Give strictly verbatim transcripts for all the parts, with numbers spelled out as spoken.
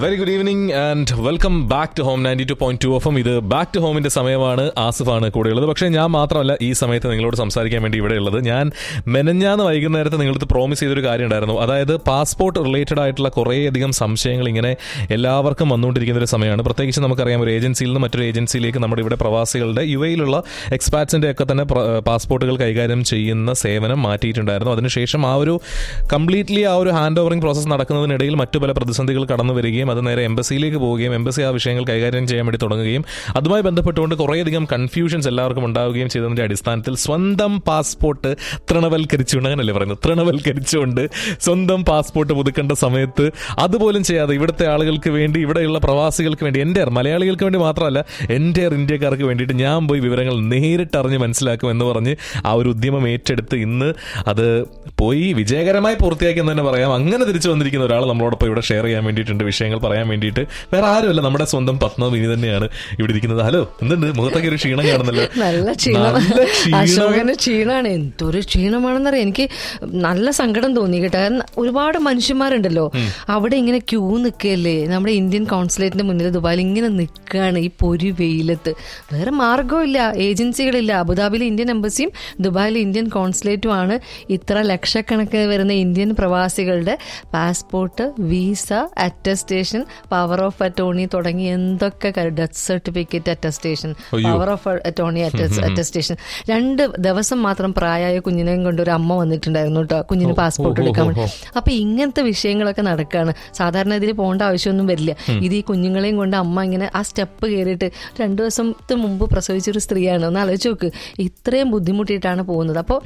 Very good evening and welcome back to home ninety two point two F M. ഇത് back to ഹോമിന്റെ സമയമാണ്. ആസിഫാണ് കൂടെയുള്ളത്. പക്ഷേ ഞാൻ മാത്രമല്ല ഈ സമയത്ത് നിങ്ങളോട് സംസാരിക്കാൻ വേണ്ടി ഇവിടെ ഉള്ളത്. ഞാൻ മെനഞ്ഞാന്ന് വൈകുന്നേരത്ത് നിങ്ങളടുത്ത് പ്രോമിസ് ചെയ്തൊരു കാര്യം ഉണ്ടായിരുന്നു. അതായത് പാസ്പോർട്ട് റിലേറ്റഡ് ആയിട്ടുള്ള കുറേയധികം സംശയങ്ങൾ ഇങ്ങനെ എല്ലാവർക്കും വന്നുകൊണ്ടിരിക്കുന്ന ഒരു സമയമാണ്. പ്രത്യേകിച്ച് നമുക്കറിയാം, ഒരു ഏജൻസിയിൽ നിന്ന് മറ്റൊരു ഏജൻസിയിലേക്ക് നമ്മുടെ ഇവിടെ പ്രവാസികളുടെ യു എയിലുള്ള എക്സ്പാറ്റ്സിന്റെ ഒക്കെ തന്നെ പാസ്പോർട്ടുകൾ കൈകാര്യം ചെയ്യുന്ന സേവനം മാറ്റിയിട്ടുണ്ടായിരുന്നു. അതിനുശേഷം ആ ഒരു കംപ്ലീറ്റ്ലി ആ ഒരു ഹാൻഡ് ഓവറിംഗ് പ്രോസസ് നടക്കുന്നതിനിടയിൽ മറ്റു പല പ്രതിസന്ധികൾ കടന്നു വരികയും അത് നേരെ എംബസിയിലേക്ക് പോവുകയും എംബസി ആ വിഷയങ്ങൾ കൈകാര്യം ചെയ്യാൻ വേണ്ടി തുടങ്ങുകയും അതുമായി ബന്ധപ്പെട്ടുകൊണ്ട് കുറേയധികം കൺഫ്യൂഷൻസ് എല്ലാവർക്കും ഉണ്ടാവുകയും ചെയ്തതിന്റെ അടിസ്ഥാനത്തിൽ സ്വന്തം പാസ്പോർട്ട് തൃണവൽക്കരിച്ചുകൊണ്ട്, അങ്ങനല്ലേ പറയുന്നത്, തൃണവൽക്കരിച്ചുകൊണ്ട് സ്വന്തം പാസ്പോർട്ട് പുതുക്കേണ്ട സമയത്ത് അതുപോലും ചെയ്യാതെ ഇവിടുത്തെ ആളുകൾക്ക് വേണ്ടി, ഇവിടെയുള്ള പ്രവാസികൾക്ക് വേണ്ടി, എൻ്റെ മലയാളികൾക്ക് വേണ്ടി മാത്രമല്ല എൻ്റെ ഇന്ത്യക്കാർക്ക് വേണ്ടിയിട്ട് ഞാൻ പോയി വിവരങ്ങൾ നേരിട്ടറിഞ്ഞ് മനസ്സിലാക്കും എന്ന് പറഞ്ഞ് ആ ഒരു ഉദ്യമം ഏറ്റെടുത്ത് ഇന്ന് അത് പോയി വിജയകരമായി പൂർത്തിയാക്കി എന്ന് തന്നെ പറയാം. അങ്ങനെ തിരിച്ചു വന്നിരിക്കുന്ന ഒരാൾ നമ്മളോടൊപ്പം ഇവിടെ ഷെയർ ചെയ്യാൻ വേണ്ടിയിട്ടുണ്ട്, വിഷയങ്ങൾ പറയാൻ വേണ്ടിയിട്ട്. വേറെ ആരുമല്ല, നമ്മുടെ സ്വന്തം പത്മവിനി തന്നെയാണ് ഇവിടെ ഇരിക്കുന്നത്. ഹലോ, എന്തുണ്ട്? മുഖത്തൊക്കെ ഒരു ക്ഷീണം കാണുന്നല്ലോ. നല്ല ക്ഷീണം, അശോകന് ക്ഷീണമാണ്. എന്തൊരു ക്ഷീണമാണെന്നറിയാം. എനിക്ക് നല്ല സങ്കടം തോന്നി കേട്ടോ. ഒരുപാട് മനുഷ്യന്മാരുണ്ടല്ലോ അവിടെ ഇങ്ങനെ ക്യൂ നിൽക്കുകയല്ലേ, നമ്മുടെ ഇന്ത്യൻ കോൺസുലേറ്റിന്റെ മുന്നിൽ ദുബായിൽ ഇങ്ങനെ നിൽക്കുകയാണ് ഈ പൊരി വെയിലത്ത്. വേറെ മാർഗമില്ല, ഏജൻസികളില്ല. അബുദാബിയിലെ ഇന്ത്യൻ എംബസിയും ദുബായിലെ ഇന്ത്യൻ കോൺസുലേറ്റുമാണ് ഇത്ര ലക്ഷക്കണക്കിന് വരുന്ന ഇന്ത്യൻ പ്രവാസികളുടെ passport, visa, attestation, power of attorney തുടങ്ങി എന്തൊക്കെ, death certificate attestation, power of attorney attestation. രണ്ട് ദിവസം മാത്രം പ്രായമായ കുഞ്ഞിനെയും കൊണ്ട് ഒരു അമ്മ വന്നിട്ടുണ്ടായിരുന്നു കേട്ടോ, കുഞ്ഞിന് പാസ്പോർട്ട് എടുക്കാൻ വേണ്ടി. അപ്പൊ ഇങ്ങനത്തെ വിഷയങ്ങളൊക്കെ നടക്കുകയാണ്. സാധാരണ ഇതിൽ പോകേണ്ട ആവശ്യമൊന്നും വരില്ല. ഇത് ഈ കുഞ്ഞുങ്ങളെയും കൊണ്ട് അമ്മ ഇങ്ങനെ ആ സ്റ്റെപ്പ് കയറിയിട്ട് രണ്ടു ദിവസത്തിന് മുമ്പ് പ്രസവിച്ചൊരു സ്ത്രീയാണ്. ഒന്ന് ആലോചിച്ച് നോക്ക്, ഇത്രയും ബുദ്ധിമുട്ടിയിട്ടാണ് പോകുന്നത്. അപ്പോൾ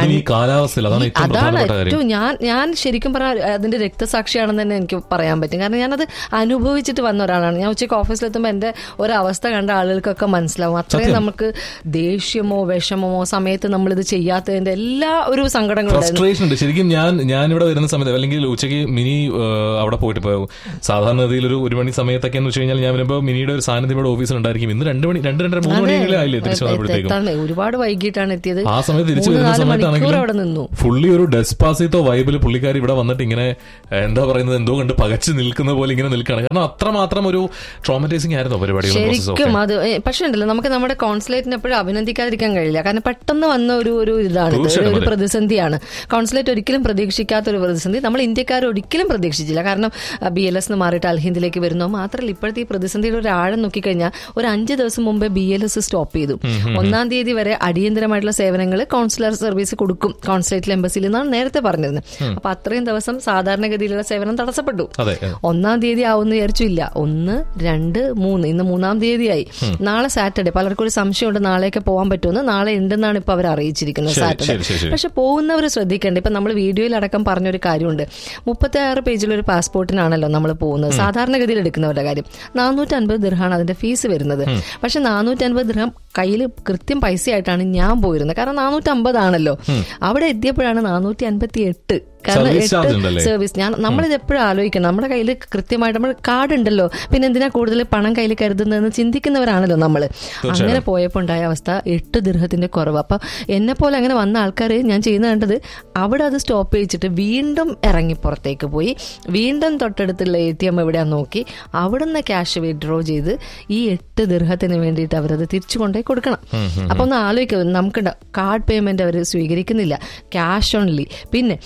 അതാണ് ഏറ്റവും ഞാൻ ഞാൻ ശരിക്കും പറഞ്ഞാൽ അതിന്റെ രക്തസാക്ഷിയാണെന്ന് തന്നെ എനിക്ക് പറയാൻ പറ്റും. കാരണം ഞാനത് അനുഭവിച്ചിട്ട് വന്ന ഒരാളാണ്. ഞാൻ ഉച്ചയ്ക്ക് ഓഫീസിലെത്തുമ്പോൾ എൻ്റെ ഒരവസ്ഥ കണ്ട ആളുകൾക്കൊക്കെ മനസ്സിലാവും. അത്രയും നമുക്ക് ദേഷ്യമോ വിഷമമോ സമയത്ത് നമ്മളിത് ചെയ്യാത്തതിന്റെ എല്ലാ ഒരു സങ്കടങ്ങളും. ശരിക്കും ഞാൻ ഞാനിവിടെ വരുന്ന സമയത്ത് അല്ലെങ്കിൽ ഉച്ചയ്ക്ക് മിനി അവിടെ പോയിട്ട് പോകും. സാധാരണ ഗതിയിൽ ഒരു ഒരു മണി സമയത്തൊക്കെ എന്ന് വെച്ച് കഴിഞ്ഞാൽ ഞാൻ വരുമ്പോൾ മിനിയുടെ ഒരു സാന്നിധ്യം ഇവിടെ ഓഫീസിൽ ഉണ്ടായിരിക്കും. ഇന്ന് രണ്ട് മണി രണ്ട് രണ്ടര മൂന്ന് മണിയെങ്കിലും ആയില്ലേ തിരിച്ചു വന്നപ്പോഴത്തേക്കും. ഒരുപാട് വൈകിട്ടാണ് എത്തിയത്. ആ സമയത്ത് തിരിച്ചു വരുന്ന സമയത്താണെങ്കിൽ അവിടെ നിന്നു ഫുള്ളി ഒരു ഡെസ്പാസിറ്റോ വൈബിൽ പുള്ളിക്കാരി ഇവിടെ വന്നിട്ട് ഇങ്ങനെ എന്താ പറയുന്നത്, എന്തോ കണ്ട് പകച്ചു നിൽക്കുന്ന പോലെ ഇങ്ങനെ നിൽക്കുകയാണ്. കാരണം അത്രമാത്രം ഒരു ട്രോമറ്റൈസിംഗ് ആയിരുന്നു പരിപാടി ശരിക്കും. അത് പക്ഷേ ഉണ്ടല്ലോ, നമുക്ക് നമ്മുടെ കോൺസുലേറ്റിന് എപ്പോഴും അഭിനന്ദിക്കാതിരിക്കാൻ കഴിയില്ല. കാരണം പെട്ടെന്ന് വന്ന ഒരു ഒരു ഇതാണ്, ഒരു പ്രതിസന്ധിയാണ്. കോൺസുലേറ്റ് ഒരിക്കലും പ്രതീക്ഷിക്കാത്ത ഒരു പ്രതിസന്ധി. നമ്മൾ ഇന്ത്യക്കാർ ഒരിക്കലും പ്രതീക്ഷിച്ചില്ല. കാരണം ബി എൽ എസ് മാറിയിട്ട് അൽഹിന്ദിലേക്ക് വരുന്നു. മാത്രമല്ല ഇപ്പോഴത്തെ ഈ പ്രതിസന്ധിയുടെ ഒരു ആഴം നോക്കിക്കഴിഞ്ഞാൽ ഒരു അഞ്ച് ദിവസം മുമ്പേ ബി എൽ എസ് സ്റ്റോപ്പ് ചെയ്തു. ഒന്നാം തീയതി വരെ അടിയന്തരമായിട്ടുള്ള സേവനങ്ങൾ കോൺസുലർ സർവീസ് കൊടുക്കും കോൺസുലേറ്റിൽ, എംബസിയിൽ എന്നാണ് നേരത്തെ പറഞ്ഞിരുന്നത്. അപ്പൊ അത്രയും ദിവസം സാധാരണഗതിയിലുള്ള സേവനം തടസ്സപ്പെട്ടു. ഒന്നാം തീയതി ആവുമെന്ന് വിചാരിച്ചില്ല. ഒന്ന്, രണ്ട്, മൂന്ന്, ഇന്ന് മൂന്നാം തീയതിയായി. നാളെ സാറ്റർഡേ. പലർക്കും ഒരു സംശയമുണ്ട് നാളെയൊക്കെ പോകാൻ പറ്റുമെന്ന്. നാളെ ഉണ്ടെന്നാണ് ഇപ്പൊ അവർ അറിയിച്ചിരിക്കുന്നത്, സാറ്റർഡേ. പക്ഷെ പോകുന്നവർ ശ്രദ്ധിക്കേണ്ട. ഇപ്പൊ നമ്മൾ വീഡിയോയിലടക്കം പറഞ്ഞൊരു കാര്യമുണ്ട്. മുപ്പത്തി ആറ് പേജിലൊരു പാസ്പോർട്ടിനാണല്ലോ നമ്മൾ പോകുന്നത് സാധാരണഗതിയിൽ എടുക്കുന്നവരുടെ കാര്യം. നാനൂറ്റി അൻപത് ദിർഹാണ് അതിന്റെ ഫീസ് വരുന്നത്. പക്ഷെ നാനൂറ്റി അൻപത് ദിർഹം കയ്യിൽ കൃത്യം പൈസയായിട്ടാണ് ഞാൻ പോയിരുന്നത്. കാരണം നാനൂറ്റി അമ്പതാണല്ലോ. അവിടെ എത്തിയപ്പോഴാണ് നാനൂറ്റി അൻപത്തി എട്ട്. കാരണം എട്ട് സർവീസ്. ഞാൻ നമ്മളിത് എപ്പോഴും ആലോചിക്കണം, നമ്മുടെ കയ്യിൽ കൃത്യമായിട്ട് നമ്മൾ കാർഡ് ഉണ്ടല്ലോ, പിന്നെ എന്തിനാ കൂടുതൽ പണം കയ്യിൽ കരുതുന്നതെന്ന് ചിന്തിക്കുന്നവരാണല്ലോ നമ്മൾ. അങ്ങനെ പോയപ്പോൾ ഉണ്ടായ അവസ്ഥ എട്ട് ദിർഹത്തിന്റെ കുറവ്. അപ്പം എന്നെ പോലെ അങ്ങനെ വന്ന ആൾക്കാർ ഞാൻ ചെയ്യുന്ന കണ്ടത് അവിടെ അത് സ്റ്റോപ്പ് ചെയ്യിച്ചിട്ട് വീണ്ടും ഇറങ്ങി പുറത്തേക്ക് പോയി വീണ്ടും തൊട്ടടുത്തുള്ള എ ടി എം എവിടെയാന്ന് നോക്കി അവിടുന്ന് ക്യാഷ് വിഡ്രോ ചെയ്ത് ഈ എട്ട് ദിർഹത്തിന് വേണ്ടിയിട്ട് അവരത് തിരിച്ചു കൊണ്ടുപോയി കൊടുക്കണം. അപ്പൊ ഒന്ന് ആലോചിക്കുക, നമുക്ക് കാർഡ് പേയ്മെന്റ് അവർ സ്വീകരിക്കുന്നില്ല, ക്യാഷ് ഓൺലി. പിന്നെ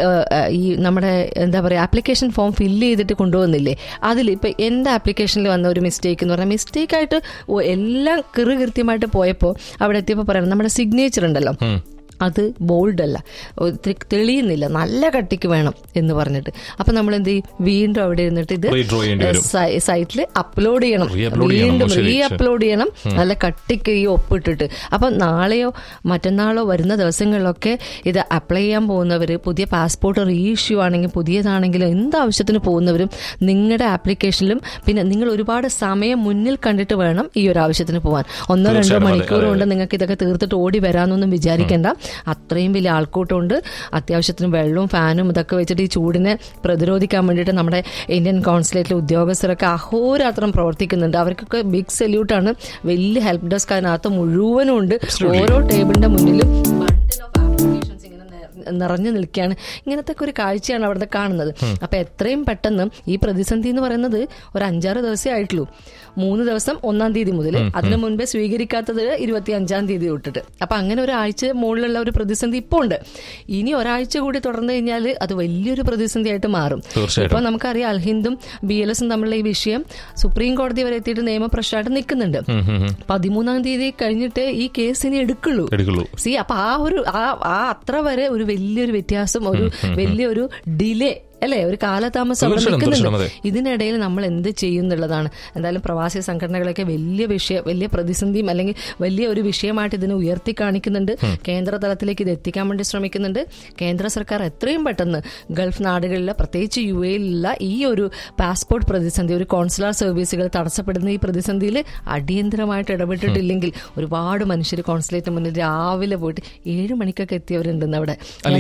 ഈ നമ്മുടെ എന്താ പറയുക ആപ്ലിക്കേഷൻ ഫോം ഫില്ല് ചെയ്തിട്ട് കൊണ്ടുപോകുന്നില്ലേ, അതിൽ ഇപ്പം എൻ്റെ ആപ്ലിക്കേഷനിൽ വന്ന ഒരു മിസ്റ്റേക്ക് എന്ന് പറഞ്ഞാൽ മിസ്റ്റേക്കായിട്ട് എല്ലാം കൃ കൃത്യമായിട്ട് പോയപ്പോൾ അവിടെ എത്തിയപ്പോൾ പറയണം നമ്മുടെ സിഗ്നേച്ചർ ഉണ്ടല്ലോ അത് ബോൾഡ് അല്ല, തെളിയുന്നില്ല, നല്ല കട്ടിക്ക് വേണം എന്ന് പറഞ്ഞിട്ട്. അപ്പം നമ്മൾ എന്ത് ചെയ്യും, വീണ്ടും അവിടെ ഇരുന്നിട്ട് ഇത് സൈറ്റിൽ അപ്ലോഡ് ചെയ്യണം, വീണ്ടും റീ അപ്ലോഡ് ചെയ്യണം, നല്ല കട്ടിക്ക് ഈ ഒപ്പിട്ടിട്ട്. അപ്പം നാളെയോ മറ്റന്നാളോ വരുന്ന ദിവസങ്ങളിലൊക്കെ ഇത് അപ്ലൈ ചെയ്യാൻ പോകുന്നവർ, പുതിയ പാസ്പോർട്ട് റീ ഇഷ്യൂ ആണെങ്കിൽ പുതിയതാണെങ്കിലും എന്താവശ്യത്തിന് പോകുന്നവരും നിങ്ങളുടെ ആപ്ലിക്കേഷനിലും പിന്നെ നിങ്ങൾ ഒരുപാട് സമയം മുന്നിൽ കണ്ടിട്ട് വേണം ഈ ഒരു ആവശ്യത്തിന് പോകാൻ. ഒന്നോ രണ്ടോ മണിക്കൂർ കൊണ്ട് നിങ്ങൾക്ക് ഇതൊക്കെ തീർത്തിട്ട് ഓടി വരാമെന്നൊന്നും വിചാരിക്കേണ്ട. അത്രയും വലിയ ആൾക്കൂട്ടമുണ്ട്. അത്യാവശ്യത്തിന് വെള്ളവും ഫാനും ഇതൊക്കെ വെച്ചിട്ട് ഈ ചൂടിനെ പ്രതിരോധിക്കാൻ വേണ്ടിയിട്ട് നമ്മുടെ ഇന്ത്യൻ കോൺസുലേറ്റിലെ ഉദ്യോഗസ്ഥരൊക്കെ അഹോരാത്രം പ്രവർത്തിക്കുന്നുണ്ട്. അവർക്കൊക്കെ ബിഗ് സല്യൂട്ടാണ്. വലിയ ഹെൽപ്പ് ഡെസ്ക് അതിനകത്ത് മുഴുവനും ഉണ്ട്. ഓരോ ടേബിളിന്റെ മുന്നിലും ബണ്ടിൽ ഓഫ് ആപ്ലിക്കേഷൻസ് ഇങ്ങനെ നിറഞ്ഞു നിൽക്കുകയാണ്. ഇങ്ങനത്തെ ഒരു കാഴ്ചയാണ് അവിടുത്തെ കാണുന്നത്. അപ്പൊ എത്രയും പെട്ടെന്ന് ഈ പ്രതിസന്ധി എന്ന് പറയുന്നത് ഒരു അഞ്ചാറ് ദിവസമേ ആയിട്ടുള്ളൂ. മൂന്ന് ദിവസം ഒന്നാം തീയതി മുതൽ, അതിനു മുൻപേ സ്വീകരിക്കാത്തത് ഇരുപത്തി അഞ്ചാം തീയതി തൊട്ടിട്ട്. അപ്പൊ അങ്ങനെ ഒരാഴ്ച മുകളിലുള്ള ഒരു പ്രതിസന്ധി ഇപ്പോൾ ഉണ്ട്. ഇനി ഒരാഴ്ച കൂടി തുടർന്നു കഴിഞ്ഞാൽ അത് വലിയൊരു പ്രതിസന്ധിയായിട്ട് മാറും. ഇപ്പൊ നമുക്കറിയാം അൽഹിന്ദും ബി എൽ എസും തമ്മിലുള്ള ഈ വിഷയം സുപ്രീം കോടതി വരെ എത്തിയിട്ട് നിയമപ്രശ്നമായിട്ട് നിൽക്കുന്നുണ്ട്. പതിമൂന്നാം തീയതി കഴിഞ്ഞിട്ട് ഈ കേസ് ഇനി എടുക്കുള്ളൂ. സി അപ്പൊ ആ ഒരു ആ അത്ര വരെ ഒരു വലിയൊരു വ്യത്യാസം, ഒരു വലിയൊരു ഡിലേ അല്ലേ, ഒരു കാലതാമസം അവിടെ നിൽക്കുന്നുണ്ട്. ഇതിനിടയിൽ നമ്മൾ എന്ത് ചെയ്യും എന്നുള്ളതാണ്. എന്തായാലും പ്രവാസി സംഘടനകളൊക്കെ വലിയ വിഷയം, വലിയ പ്രതിസന്ധിയും അല്ലെങ്കിൽ വലിയ ഒരു വിഷയമായിട്ട് ഇതിനെ ഉയർത്തി കാണിക്കുന്നുണ്ട്. കേന്ദ്ര തലത്തിലേക്ക് ഇത് എത്തിക്കാൻ വേണ്ടി ശ്രമിക്കുന്നുണ്ട്. കേന്ദ്ര സർക്കാർ എത്രയും പെട്ടെന്ന് ഗൾഫ് നാടുകളിലെ, പ്രത്യേകിച്ച് യു എയിലുള്ള ഈ ഒരു പാസ്പോർട്ട് പ്രതിസന്ധി, ഒരു കോൺസുലാർ സർവീസുകൾ തടസ്സപ്പെടുന്ന ഈ പ്രതിസന്ധിയിൽ അടിയന്തരമായിട്ട് ഇടപെട്ടിട്ടില്ലെങ്കിൽ ഒരുപാട് മനുഷ്യർ കോൺസുലേറ്റ് മുന്നിൽ രാവിലെ പോയിട്ട് ഏഴ് മണിക്കൊക്കെ എത്തിയവരുണ്ടെന്ന് അവിടെ.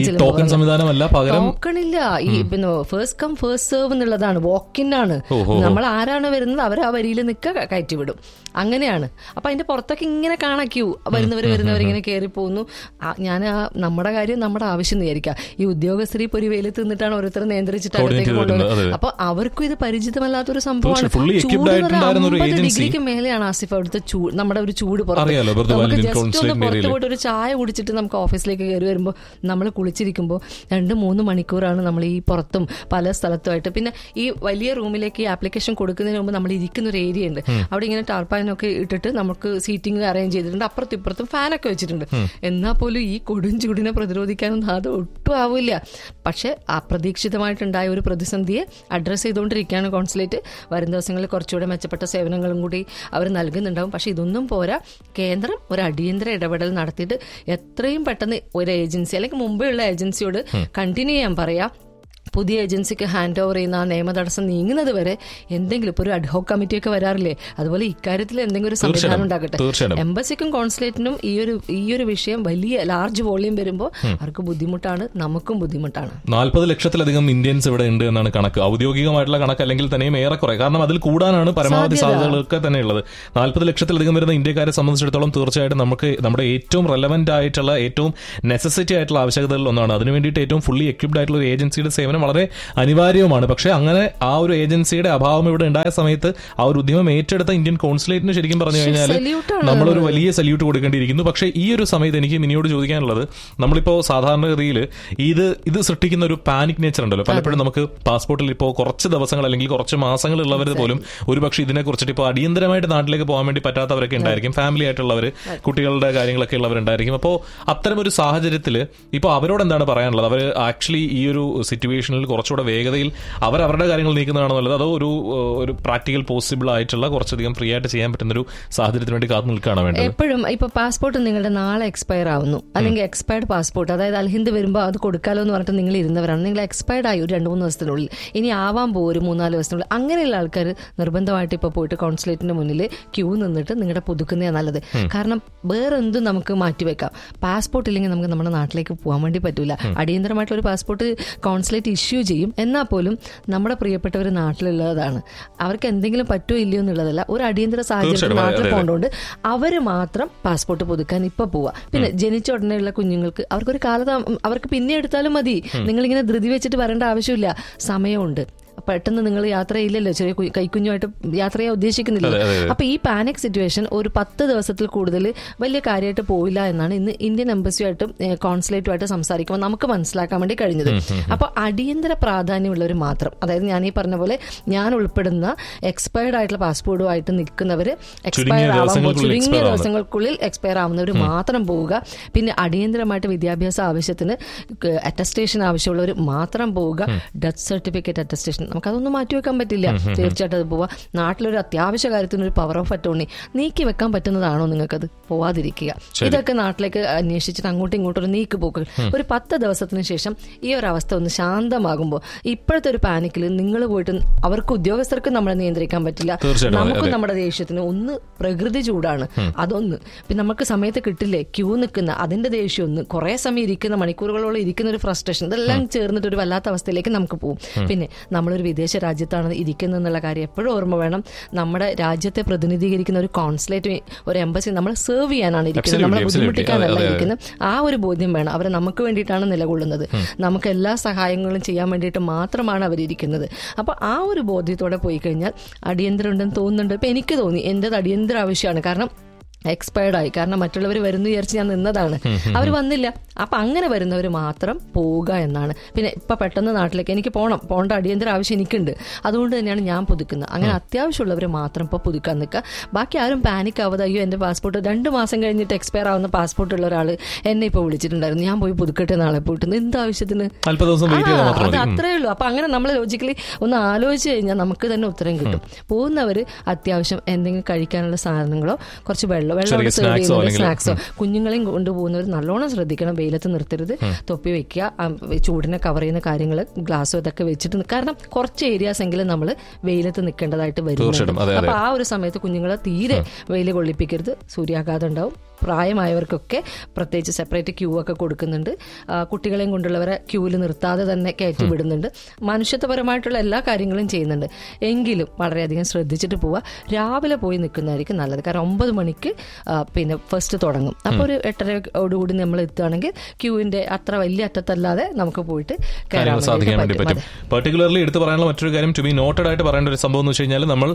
ടോക്കണില്ല, ഈ പിന്നെ ഫസ്റ്റ് കം ഫസ്റ്റ് സെർവ് എന്നുള്ളതാണ്, വാക്കിൻ ആണ്. നമ്മൾ ആരാണ് വരുന്നത് അവർ ആ വരിയിൽ നിൽക്കുക, കയറ്റിവിടും. അങ്ങനെയാണ്. അപ്പൊ അതിന്റെ പുറത്തൊക്കെ ഇങ്ങനെ കാണാ ക്യൂ, വരുന്നവർ വരുന്നവർ ഇങ്ങനെ കയറി പോകുന്നു. ഞാൻ നമ്മുടെ കാര്യം നമ്മുടെ ആവശ്യം വിചാരിക്കുക. ഈ ഉദ്യോഗസ്ഥർ ഇപ്പൊ ഒരു വെയിലത്ത് നിന്നിട്ടാണ് ഓരോരുത്തർ നിയന്ത്രിച്ചിട്ട് അകത്തേക്ക് കൊണ്ടുവന്നത്. അപ്പൊ അവർക്കും ഇത് പരിചിതമല്ലാത്തൊരു സംഭവമാണ്. അമ്പത് ഡിഗ്രിക്ക് മേലെയാണ് ആസിഫ് അവിടുത്തെ ചൂട്, നമ്മുടെ ഒരു ചൂട് പുറത്ത്. നമുക്ക് ജസ്റ്റ് ഒന്ന് പുറത്ത് പോയിട്ട് ഒരു ചായ കുടിച്ചിട്ട് നമുക്ക് ഓഫീസിലേക്ക് കയറി വരുമ്പോൾ നമ്മൾ കുളിച്ചിരിക്കുമ്പോൾ രണ്ട് മൂന്ന് മണിക്കൂറാണ് നമ്മൾ ഈ പുറത്തും പല സ്ഥലത്തുമായിട്ട്. പിന്നെ ഈ വലിയ റൂമിലേക്ക് ഈ ആപ്ലിക്കേഷൻ കൊടുക്കുന്നതിന് മുമ്പ് നമ്മൾ ഇരിക്കുന്ന ഒരു ഏരിയ ഉണ്ട്. അവിടെ ഇങ്ങനെ ടാർപ്പാനൊക്കെ ഇട്ടിട്ട് നമുക്ക് സീറ്റിംഗ് അറേഞ്ച് ചെയ്തിട്ടുണ്ട്. അപ്പുറത്തും ഇപ്പുറത്തും ഫാനൊക്കെ വെച്ചിട്ടുണ്ട്. എന്നാൽ പോലും ഈ കൊടും ചൂടിനെ പ്രതിരോധിക്കാനൊന്നും അത് ഒട്ടും ആവില്ല. പക്ഷെ അപ്രതീക്ഷിതമായിട്ടുണ്ടായ ഒരു പ്രതിസന്ധിയെ അഡ്രസ്സ് ചെയ്തുകൊണ്ടിരിക്കുകയാണ് കോൺസുലേറ്റ്. വരും ദിവസങ്ങളിൽ കുറച്ചുകൂടെ മെച്ചപ്പെട്ട സേവനങ്ങളും കൂടി അവർ നൽകുന്നുണ്ടാവും. പക്ഷെ ഇതൊന്നും പോരാ. കേന്ദ്രം ഒരു അടിയന്തര ഇടപെടൽ നടത്തിയിട്ട് എത്രയും പെട്ടെന്ന് ഒരു ഏജൻസി അല്ലെങ്കിൽ മുമ്പെയുള്ള ഏജൻസിയോട് കണ്ടിന്യൂ ചെയ്യാൻ പറയാം. പുതിയ ഏജൻസിക്ക് ഹാൻഡ് ഓവർ ചെയ്യുന്ന ആ നിയമ തടസ്സം നീങ്ങുന്നത് വരെ എന്തെങ്കിലും ഇപ്പോൾ ഒരു അഡ്ഹോക് കമ്മിറ്റിയൊക്കെ വരാറില്ലേ, അതുപോലെ ഇക്കാര്യത്തിൽ എന്തെങ്കിലും ഒരു സംവിധാനം ഉണ്ടാകട്ടെ. എംബസിക്കും കോൺസുലേറ്റിനും ഈ ഒരു ഈ ഒരു വിഷയം വലിയ ലാർജ് വോളിയം വരുമ്പോൾ അവർക്ക് ബുദ്ധിമുട്ടാണ്, നമുക്കും ബുദ്ധിമുട്ടാണ്. നാൽപ്പത് ലക്ഷത്തിലധികം ഇന്ത്യൻസ് ഇവിടെ ഉണ്ട് എന്നാണ് കണക്ക്, ഔദ്യോഗികമായിട്ടുള്ള കണക്ക് അല്ലെങ്കിൽ തന്നെയും ഏറെക്കുറെ. കാരണം അതിൽ കൂടാനാണ് പരമാവധി സാധ്യതകളൊക്കെ തന്നെ ഉള്ളത്. നാൽപ്പത് ലക്ഷത്തിലധികം വരുന്ന ഇന്ത്യക്കാരെ സംബന്ധിച്ചിടത്തോളം തീർച്ചയായിട്ടും നമുക്ക് നമ്മുടെ ഏറ്റവും റെലവന്റ് ആയിട്ടുള്ള, ഏറ്റവും നെസസിറ്റി ആയിട്ടുള്ള ആവശ്യകതകളിൽ ഒന്നാണ്. അതിനു വേണ്ടിയിട്ട് ഏറ്റവും ഫുള്ളി എക്വിപ്ഡ് ആയിട്ടുള്ള ഒരു ഏജൻസിയുടെ സേവനം വളരെ അനിവാര്യവുമാണ്. പക്ഷെ അങ്ങനെ ആ ഒരു ഏജൻസിയുടെ അഭാവം ഇവിടെ ഉണ്ടായ സമയത്ത് ആ ഒരു ഉദ്യമം ഏറ്റെടുത്ത ഇന്ത്യൻ കോൺസുലേറ്റിന് ശരിക്കും പറഞ്ഞു കഴിഞ്ഞാൽ നമ്മളൊരു വലിയ സല്യൂട്ട് കൊടുക്കേണ്ടിയിരിക്കുന്നു. പക്ഷേ ഈ ഒരു സമയത്ത് എനിക്ക് മിനിയോട് ചോദിക്കാനുള്ളത്, നമ്മളിപ്പോ സാധാരണഗതിയിൽ ഇത് ഇത് സൃഷ്ടിക്കുന്ന ഒരു പാനിക് നേച്ചർ ഉണ്ടല്ലോ. പലപ്പോഴും നമുക്ക് പാസ്പോർട്ടിൽ ഇപ്പോൾ കുറച്ച് ദിവസങ്ങൾ അല്ലെങ്കിൽ കുറച്ച് മാസങ്ങൾ ഉള്ളവർ പോലും ഒരുപക്ഷെ ഇതിനെ കുറിച്ചിട്ട് ഇപ്പോൾ അടിയന്തരമായിട്ട് നാട്ടിലേക്ക് പോകാൻ വേണ്ടി പറ്റാത്തവരൊക്കെ ഉണ്ടായിരിക്കും. ഫാമിലി ആയിട്ടുള്ളവർ, കുട്ടികളുടെ കാര്യങ്ങളൊക്കെ ഉള്ളവരുണ്ടായിരിക്കും. അപ്പോൾ അത്തരമൊരു സാഹചര്യത്തിൽ ഇപ്പോൾ അവരോട് എന്താണ് പറയാനുള്ളത്? അവർ ആക്ച്വലി ഈ ഒരു സിറ്റുവേഷൻ കുറച്ചുകൂടെ വേഗതയിൽ അവർ അവരുടെ കാര്യങ്ങൾ നീക്കുന്നതാണോ നല്ലത്, അതോ ഒരു ഒരു പ്രാക്ടിക്കൽ പോസിബിൾ ആയിട്ടുള്ള കുറച്ചധികം ഫ്രീ ആയിട്ട് ചെയ്യാൻ പറ്റുന്ന ഒരു സാഹചര്യത്തിന് വേണ്ടി കാത്തു നിൽക്കുകയാണ് വേണ്ടത്? എപ്പോഴും ഇപ്പൊ പാസ്പോർട്ട് നിങ്ങളുടെ നാളെ എക്സ്പയർ ആവുന്നു, അല്ലെങ്കിൽ എക്സ്പയർഡ് പാസ്പോർട്ട്, അതായത് അൽഹിന്ദ് വരുമ്പോൾ അത് കൊടുക്കാലോ എന്ന് പറഞ്ഞിട്ട് നിങ്ങൾ ഇരുന്നവരാണ്, നിങ്ങൾ എക്സ്പയർഡ് ആയി ഒരു രണ്ട് മൂന്ന് ദിവസത്തിനുള്ളിൽ, ഇനി ആവാൻ പോകും ഒരു മൂന്നാല് ദിവസത്തിനുള്ളിൽ, അങ്ങനെയുള്ള ആൾക്കാർ നിർബന്ധമായിട്ട് ഇപ്പോൾ പോയിട്ട് കോൺസുലേറ്റിന്റെ മുന്നിൽ ക്യൂ നിന്നിട്ട് നിങ്ങളുടെ പുതുക്കുന്നതാണ് നല്ലത്. കാരണം വേറെ എന്തും നമുക്ക് മാറ്റിവെക്കാം. പാസ്പോർട്ട് ഇല്ലെങ്കിൽ നമുക്ക് നമ്മുടെ നാട്ടിലേക്ക് പോകാൻ വേണ്ടി പറ്റൂല. അടിയന്തരമായിട്ടുള്ള ഒരു പാസ്പോർട്ട് കോൺസുലേറ്റ് ഇഷ്യൂ ചെയ്യും. എന്നാൽ പോലും നമ്മുടെ പ്രിയപ്പെട്ടവർ നാട്ടിലുള്ളതാണ്, അവർക്ക് എന്തെങ്കിലും പറ്റുമോ ഇല്ലയോ എന്നുള്ളതല്ല, ഒരു അടിയന്തര സാഹചര്യത്തിൽ നാട്ടിൽ പോകേണ്ടതുകൊണ്ട് അവർ മാത്രം പാസ്പോർട്ട് പുതുക്കാൻ ഇപ്പൊ പോവാ. പിന്നെ ജനിച്ച ഉടനെയുള്ള കുഞ്ഞുങ്ങൾക്ക് അവർക്കൊരു കാലതാ അവർക്ക് പിന്നെ എടുത്താലും മതി. നിങ്ങളിങ്ങനെ ധൃതി വെച്ചിട്ട് വരേണ്ട ആവശ്യമില്ല, സമയമുണ്ട്. പെട്ടെന്ന് നിങ്ങൾ യാത്ര ചെയ്യില്ലല്ലോ, ചെറിയ കൈക്കുഞ്ഞുമായിട്ട് യാത്ര ചെയ്യാൻ ഉദ്ദേശിക്കുന്നില്ല. അപ്പൊ ഈ പാനിക് സിറ്റുവേഷൻ ഒരു പത്ത് ദിവസത്തിൽ കൂടുതൽ വലിയ കാര്യമായിട്ട് പോയില്ല എന്നാണ് ഇന്ന് ഇന്ത്യൻ എംബസിയുമായിട്ടും കോൺസുലേറ്റുമായിട്ട് സംസാരിക്കുമ്പോൾ നമുക്ക് മനസ്സിലാക്കാൻ വേണ്ടി കഴിഞ്ഞത്. അപ്പൊ അടിയന്തര പ്രാധാന്യമുള്ളവർ മാത്രം, അതായത് ഞാൻ ഈ പറഞ്ഞ പോലെ ഞാൻ ഉൾപ്പെടുന്ന എക്സ്പയർഡ് ആയിട്ടുള്ള പാസ്പോർട്ടുമായിട്ട് നിൽക്കുന്നവർ, എക്സ്പയർ ആവുമ്പോൾ ചുരുങ്ങിയ ദിവസങ്ങൾക്കുള്ളിൽ എക്സ്പയർ ആവുന്നവർ മാത്രം പോവുക. പിന്നെ അടിയന്തരമായിട്ട് വിദ്യാഭ്യാസ ആവശ്യത്തിന് അറ്റസ്റ്റേഷൻ ആവശ്യമുള്ളവർ മാത്രം പോവുക. ഡെത്ത് സർട്ടിഫിക്കറ്റ് അറ്റസ്റ്റേഷൻ നമുക്കതൊന്നും മാറ്റിവെക്കാൻ പറ്റില്ല, തീർച്ചയായിട്ടും അത് പോവാ. നാട്ടിലൊരു അത്യാവശ്യ കാര്യത്തിന് ഒരു പവർ ഓഫ് അറ്റോർണി നീക്കി വെക്കാൻ പറ്റുന്നതാണോ നിങ്ങൾക്കത്? പോവാതിരിക്കുക. ഇതൊക്കെ നാട്ടിലേക്ക് അന്വേഷിച്ചിട്ട് അങ്ങോട്ടും ഇങ്ങോട്ടും ഒരു നീക്ക് പോക്ക്. ഒരു പത്ത് ദിവസത്തിന് ശേഷം ഈ ഒരു അവസ്ഥ ഒന്ന് ശാന്തമാകുമ്പോൾ ഇപ്പോഴത്തെ ഒരു പാനിക്കിൽ നിങ്ങൾ പോയിട്ട് അവർക്ക് ഉദ്യോഗസ്ഥർക്ക് നമ്മളെ നിയന്ത്രിക്കാൻ പറ്റില്ല, നമുക്കും നമ്മുടെ ദേഷ്യത്തിന് ഒന്ന് പ്രകൃതി ചൂടാണ് അതൊന്ന്, പിന്നെ നമുക്ക് സമയത്ത് കിട്ടില്ലേ ക്യൂ നിൽക്കുന്ന അതിന്റെ ദേഷ്യം ഒന്ന്, കുറെ സമയം ഇരിക്കുന്ന മണിക്കൂറുകളോളം ഇരിക്കുന്ന ഒരു ഫ്രസ്ട്രേഷൻ, ഇതെല്ലാം ചേർന്നിട്ട് ഒരു വല്ലാത്ത അവസ്ഥയിലേക്ക് നമുക്ക് പോകും. പിന്നെ നമ്മളൊരു ഒരു വിദേശ രാജ്യത്താണ് ഇരിക്കുന്നത് എന്നുള്ള കാര്യം എപ്പോഴും ഓർമ്മ വേണം. നമ്മുടെ രാജ്യത്തെ പ്രതിനിധീകരിക്കുന്ന ഒരു കോൺസുലേറ്റ്, ഒരു എംബസി നമ്മൾ സെർവ് ചെയ്യാനാണ് ഇരിക്കുന്നത്, നമ്മളെ ബുദ്ധിമുട്ടിക്കാനല്ല ഇരിക്കുന്നത്. ആ ഒരു ബോധ്യം വേണം. അവർ നമുക്ക് വേണ്ടിയിട്ടാണ് നിലകൊള്ളുന്നത്, നമുക്ക് എല്ലാ സഹായങ്ങളും ചെയ്യാൻ വേണ്ടിയിട്ട് മാത്രമാണ് അവരിയ്ക്കുന്നത്. അപ്പോൾ ആ ഒരു ബോധ്യത്തോടെ പോയി കഴിഞ്ഞാൽ അടിയന്തരം ഉണ്ടെന്ന് തോന്നുന്നുണ്ട്. ഇപ്പം എനിക്ക് തോന്നി എൻ്റെത് അടിയന്തര ആവശ്യമാണ്. കാരണം എക്സ്പയർഡ് ആയി, കാരണം മറ്റുള്ളവർ വരുന്നു വിചാരിച്ച് ഞാൻ നിന്നതാണ്, അവർ വന്നില്ല. അപ്പം അങ്ങനെ വരുന്നവർ മാത്രം പോവുക എന്നാണ്. പിന്നെ ഇപ്പം പെട്ടെന്ന് നാട്ടിലേക്ക് എനിക്ക് പോകണം, പോകേണ്ട അടിയന്തര ആവശ്യം എനിക്കുണ്ട്, അതുകൊണ്ട് തന്നെയാണ് ഞാൻ പുതുക്കുന്നത്. അങ്ങനെ അത്യാവശ്യമുള്ളവർ മാത്രം ഇപ്പോൾ പുതുക്കാൻ നിൽക്കുക. ബാക്കി ആരും പാനിക് ആവാതെ അയ്യോ എൻ്റെ പാസ്പോർട്ട് രണ്ട് മാസം കഴിഞ്ഞിട്ട് എക്സ്പയർ ആവുന്ന പാസ്പോർട്ട് ഉള്ള ഒരാൾ എന്നെ ഇപ്പോൾ വിളിച്ചിട്ടുണ്ടായിരുന്നു, ഞാൻ പോയി പുതുക്കട്ടെ നാളെ പോയിട്ട്, എന്താവശ്യത്തിന്, അത് അത്രയേ ഉള്ളൂ. അപ്പം അങ്ങനെ നമ്മൾ ലോജിക്കലി ഒന്ന് ആലോചിച്ച് കഴിഞ്ഞാൽ നമുക്ക് തന്നെ ഉത്തരം കിട്ടും. പോകുന്നവർ അത്യാവശ്യം എന്തെങ്കിലും കഴിക്കാനുള്ള സാധനങ്ങളോ കുറച്ച് വെള്ളം വെള്ളം സ്നാക്സോ, കുഞ്ഞുങ്ങളെയും കൊണ്ടുപോകുന്നവർ നല്ലോണം ശ്രദ്ധിക്കണം, വെയിലത്ത് നിർത്തരുത്, തൊപ്പി വെക്കുക, ചൂടിനെ കവർ ചെയ്യുന്ന കാര്യങ്ങൾ ഗ്ലാസ്സോ ഇതൊക്കെ വെച്ചിട്ട്, കാരണം കുറച്ച് ഏരിയാസ് എങ്കിലും നമ്മൾ വെയിലത്ത് നിൽക്കേണ്ടതായിട്ട് വരും. അപ്പൊ ആ ഒരു സമയത്ത് കുഞ്ഞുങ്ങളെ തീരെ വെയിൽ കൊള്ളിപ്പിക്കരുത്, സൂര്യാഘാതം ഉണ്ടാവും. പ്രായമായവർക്കൊക്കെ പ്രത്യേകിച്ച് സെപ്പറേറ്റ് ക്യൂ ഒക്കെ കൊടുക്കുന്നുണ്ട്. കുട്ടികളെയും കൊണ്ടുള്ളവരെ ക്യൂവിൽ നിർത്താതെ തന്നെ കയറ്റി വിടുന്നുണ്ട്. മനുഷ്യത്വപരമായിട്ടുള്ള എല്ലാ കാര്യങ്ങളും ചെയ്യുന്നുണ്ട്. എങ്കിലും വളരെയധികം ശ്രദ്ധിച്ചിട്ട് പോവുക. രാവിലെ പോയി നിൽക്കുന്നതായിരിക്കും നല്ലത്. കാരണം ഒമ്പത് മണിക്ക് പിന്നെ ഫസ്റ്റ് തുടങ്ങും. അപ്പോൾ ഒരു എട്ടരയോടുകൂടി നമ്മൾ എത്തുകയാണെങ്കിൽ ക്യൂവിന്റെ അത്ര വലിയ അറ്റത്തല്ലാതെ നമുക്ക് പോയിട്ട് കയറാൻ സാധിക്കാൻ വേണ്ടി പറ്റും. പെർട്ടിക്കുലർലി എടുത്ത് പറയാനുള്ള മറ്റൊരു കാര്യം, ടു ബി നോട്ടഡ് ആയിട്ട് പറയേണ്ട ഒരു സംഭവം എന്ന് വെച്ച് കഴിഞ്ഞാൽ, നമ്മൾ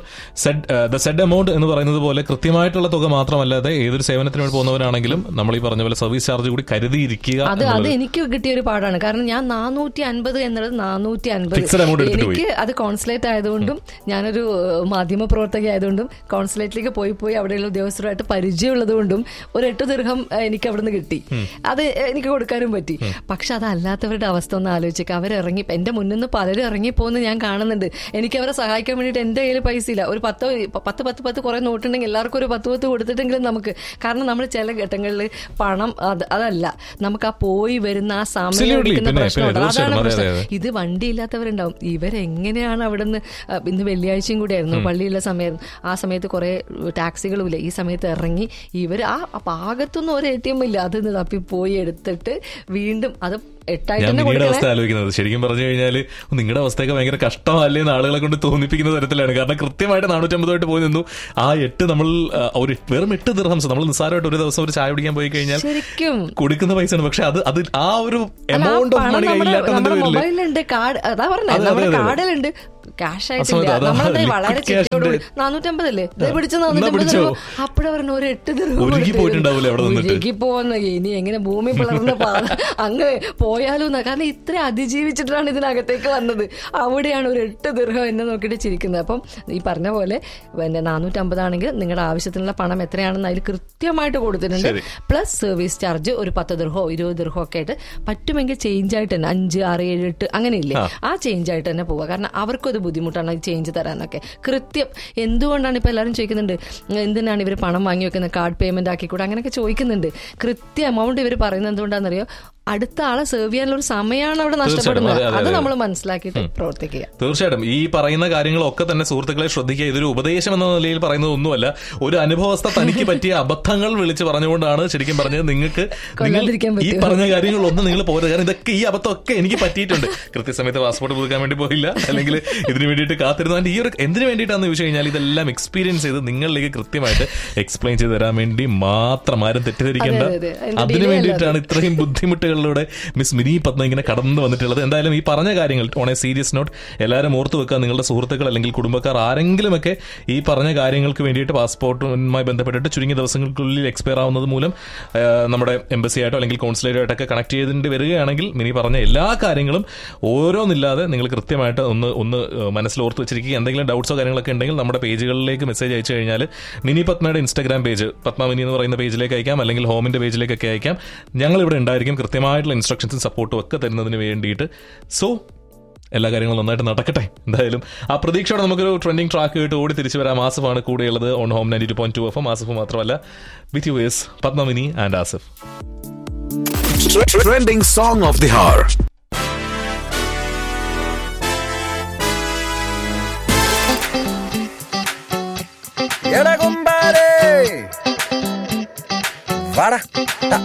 ദ സെഡ് എമൗണ്ട് എന്ന് പറയുന്നത് പോലെ കൃത്യമായിട്ടുള്ള തുക മാത്രമല്ലാതെ ഏതൊരു സേവനത്തിന് പോകുന്നവരാണെങ്കിലും നമ്മൾ ഈ പറഞ്ഞ പോലെ സർവീസ് ചാർജ് കൂടി കരുതിയിരിക്കുക. അത് അത് എനിക്ക് കിട്ടിയ ഒരു പാടാണ്. കാരണം ഞാൻ നാനൂറ്റി അൻപത് എന്നുള്ളത് നാനൂറ്റി അൻപത് എനിക്ക് അത് കോൺസുലേറ്റ് ആയതുകൊണ്ടും ഞാനൊരു മാധ്യമ പ്രവർത്തക ആയതുകൊണ്ടും കോൺസുലേറ്റിലേക്ക് പോയി പോയി അവിടെയുള്ള ഉദ്യോഗസ്ഥരുമായിട്ട് പരിചയമുള്ളത് കൊണ്ടും ഒരു എട്ട് ദിർഹം എനിക്ക് അവിടുന്ന് കിട്ടി. അത് എനിക്ക് കൊടുക്കാനും പറ്റി. പക്ഷെ അതല്ലാത്തവരുടെ അവസ്ഥ ഒന്ന് ആലോചിക്കുക. അവരിറങ്ങി, എന്റെ മുന്നിൽ നിന്ന് പലരും ഇറങ്ങിപ്പോന്ന് ഞാൻ കാണുന്നുണ്ട്. എനിക്ക് അവരെ സഹായിക്കാൻ വേണ്ടിയിട്ട് എന്റെ കയ്യിൽ പൈസ ഇല്ല. ഒരു പത്ത് പത്ത് പത്ത് പത്ത് കുറെ നോട്ടുണ്ടെങ്കിൽ എല്ലാവർക്കും ഒരു പത്ത് പത്ത് കൊടുത്തിട്ടെങ്കിലും നമുക്ക്, കാരണം നമ്മൾ ചില ഘട്ടങ്ങളിൽ പണം അതല്ല, നമുക്ക് ആ പോയി വരുന്ന ആ സമയം എടുക്കുന്ന പ്രശ്നമുണ്ട്. അതാണ് പ്രശ്നം. ഇത് വണ്ടി ഇല്ലാത്തവരുണ്ടാവും. ഇവരെങ്ങനെയാണ് അവിടെ നിന്ന്, ഇന്ന് വെള്ളിയാഴ്ചയും കൂടി ആയിരുന്നു, പള്ളിയുള്ള സമയം, ആ സമയത്ത് കുറെ ടാക്സികളും ഇല്ല, ഈ സമയത്ത് ഇറങ്ങി ഇവർ ആ ഭാഗത്തൊന്നും ഒരു എ ടി എം ഇല്ല, അത് തപ്പി പോയി എടുത്തിട്ട് വീണ്ടും അത് ഞാൻ നിങ്ങളുടെ അവസ്ഥ ആലോചിക്കുന്നത്. ശരിക്കും പറഞ്ഞു കഴിഞ്ഞാൽ നിങ്ങളുടെ അവസ്ഥയൊക്കെ ഭയങ്കര കഷ്ടമല്ലേ എന്ന് ആളുകളെ കൊണ്ട് തോന്നിപ്പിക്കുന്ന തരത്തിലാണ്. കാരണം കൃത്യമായിട്ട് നാനൂറ്റമ്പതുമായിട്ട് പോയി നിന്നു. ആ എട്ട് നമ്മൾ ഒരു വെറും എട്ട് ദിർഹംസ് നമ്മൾ നിസ്സാരമായിട്ട് ഒരു ദിവസം ഒരു ചായ കുടിക്കാൻ പോയി കഴിഞ്ഞാൽ കൊടുക്കുന്ന പൈസയാണ്. പക്ഷെ അത് അത് ആ ഒരു എമൗണ്ട് ഓഫ് മണി മൊബൈലുണ്ട്, കാർഡ്, അതാ പറഞ്ഞത്, നമ്മുടെ കാർഡിലുണ്ട്, ക്യാഷ് ആയിട്ടില്ല. നമ്മളത് വളരെ നാനൂറ്റമ്പതല്ലേ പിടിച്ച നാനൂറ്റമ്പത്. അപ്പഴ പറഞ്ഞ ഒരു എട്ട് ദിർഹം പോകുന്ന ഇനി എങ്ങനെ ഭൂമി പിളർന്ന പാത അങ്ങ് പോയാലോ എന്നാ. കാരണം ഇത്ര അതിജീവിച്ചിട്ടാണ് ഇതിനകത്തേക്ക് വന്നത്. അവിടെയാണ് ഒരു എട്ട് ദിർഹം എന്നെ നോക്കിയിട്ട് ചിരിക്കുന്നത്. അപ്പം ഈ പറഞ്ഞ പോലെ പിന്നെ നാനൂറ്റമ്പതാണെങ്കിൽ നിങ്ങളുടെ ആവശ്യത്തിനുള്ള പണം എത്രയാണെന്ന് അതിൽ കൃത്യമായിട്ട് കൊടുത്തിട്ടുണ്ട്. പ്ലസ് സർവീസ് ചാർജ് ഒരു പത്ത് ദിർഹോ ഇരുപത് ദിർഹോ ഒക്കെ ആയിട്ട് പറ്റുമെങ്കിൽ ചേഞ്ച് ആയിട്ട് തന്നെ അഞ്ച് ആറ് ഏഴ് എട്ട് അങ്ങനെയില്ലേ, ആ ചേഞ്ച് ആയിട്ട് തന്നെ പോവുക. കാരണം അവർക്കും അത് ബുദ്ധിമുട്ടാണ് ചേഞ്ച് തരാനൊക്കെ. കൃത്യം എന്തുകൊണ്ടാണ് ഇപ്പൊ എല്ലാവരും ചോദിക്കുന്നുണ്ട് എന്തിനാണ് ഇവർ പണം വാങ്ങി വെക്കുന്നത്, കാർഡ് പേയ്മെന്റ് ആക്കിക്കൂടെ, അങ്ങനെയൊക്കെ ചോദിക്കുന്നുണ്ട്. കൃത്യ എമൗണ്ട് ഇവർ പറയുന്നത് എന്തുകൊണ്ടാണെന്നറിയോ, അടുത്ത ആളെ സെർവ് ചെയ്യാനുള്ള ഒരു സമയമാണ് അവിടെ നഷ്ടപ്പെടുന്നത്. അത് നമ്മൾ മനസ്സിലാക്കിയിട്ട് പ്രവർത്തിക്കുക. തീർച്ചയായിട്ടും ഈ പറയുന്ന കാര്യങ്ങളൊക്കെ തന്നെ സുഹൃത്തുക്കളെ ശ്രദ്ധിക്കുക. ഇതൊരു ഉപദേശം എന്ന നിലയിൽ പറയുന്നത് ഒന്നുമല്ല, ഒരു അനുഭവസ്ഥ തനിക്ക് പറ്റിയ അബദ്ധങ്ങൾ വിളിച്ച് പറഞ്ഞുകൊണ്ടാണ് ശരിക്കും പറഞ്ഞത്. നിങ്ങൾക്ക് ഈ പറഞ്ഞ കാര്യങ്ങളൊന്നും നിങ്ങൾ പോരുത്. കാരണം ഇതൊക്കെ ഈ അബദ്ധമൊക്കെ എനിക്ക് പറ്റിയിട്ടുണ്ട്. കൃത്യസമയത്ത് പാസ്പോർട്ട് പുതുക്കാൻ വേണ്ടി പോയില്ല, അല്ലെങ്കിൽ ഇതിനു വേണ്ടിയിട്ട് കാത്തിരുന്നു. ഈ ഒരു എന്തിനു വേണ്ടിയിട്ടാണെന്ന് ചോദിച്ചു കഴിഞ്ഞാൽ ഇതെല്ലാം എക്സ്പീരിയൻസ് ചെയ്ത് നിങ്ങളിലേക്ക് കൃത്യമായിട്ട് എക്സ്പ്ലെയിൻ ചെയ്ത് തരാൻ വേണ്ടി മാത്രം. ആരും തെറ്റിദ്ധരിക്കേണ്ട, അതിനു വേണ്ടിയിട്ടാണ് ഇത്രയും ബുദ്ധിമുട്ടുകൾ മിസ് മിനി പത്മ ഇങ്ങനെ കടന്നു വന്നിട്ടുള്ളത്. എന്തായാലും ഈ പറഞ്ഞ കാര്യങ്ങൾ ഓൺ എ സീരിയസ് നോട്ട് എല്ലാവരും ഓർത്തു വെക്കുക. നിങ്ങളുടെ സുഹൃത്തുക്കൾ അല്ലെങ്കിൽ കുടുംബക്കാർ ആരെങ്കിലുമൊക്കെ ഈ പറഞ്ഞ കാര്യങ്ങൾക്ക് വേണ്ടിയിട്ട് പാസ്പോർട്ടുമായി ബന്ധപ്പെട്ടിട്ട് ചുരുങ്ങിയ ദിവസങ്ങൾക്കുള്ളിൽ എക്സ്പയർ ആവുന്നത് മൂലം നമ്മുടെ എംബസി ആയിട്ടോ അല്ലെങ്കിൽ കോൺസുലേറ്റ് ആയിട്ടൊക്കെ കണക്ട് ചെയ്തിട്ട് വരികയാണെങ്കിൽ മിനി പറഞ്ഞ എല്ലാ കാര്യങ്ങളും ഓരോന്നില്ലാതെ നിങ്ങൾ കൃത്യമായിട്ട് ഒന്ന് ഒന്ന് മനസ്സിൽ ഓർത്ത് വെച്ചിരിക്കുക. എന്തെങ്കിലും ഡൗട്ട്സോ കാര്യങ്ങളൊക്കെ ഉണ്ടെങ്കിൽ നമ്മുടെ പേജുകളിലേക്ക് മെസ്സേജ് അയച്ചു കഴിഞ്ഞാൽ mini പത്മയുടെ Instagram page Padma mini എന്ന് പറയുന്ന പേജിലേക്ക് അയക്കാം, അല്ലെങ്കിൽ ഹോമിന്റെ പേജിലേക്കൊക്കെ അയക്കാം. ഞങ്ങൾ ഇവിടെ ഉണ്ടായിരിക്കും കൃത്യമായിട്ടുള്ള ഇൻസ്ട്രക്ഷൻസും സപ്പോർട്ടും ഒക്കെ തരുന്നതിന് വേണ്ടിയിട്ട്. സോ എല്ലാ കാര്യങ്ങളും നന്നായിട്ട് നടക്കട്ടെ. എന്തായാലും ആ പ്രതീക്ഷയോടെ നമുക്കൊരു ട്രെൻഡിങ് ട്രാക്ക് കേട്ട് ഓടി തിരിച്ചു വരാം. ആസിഫാണ് കൂടെയുള്ളത് on home ninety two point two F M. Asif മാത്രമല്ല, with you is Padma mini and Asif. Trending song of the hour. Vara, ta,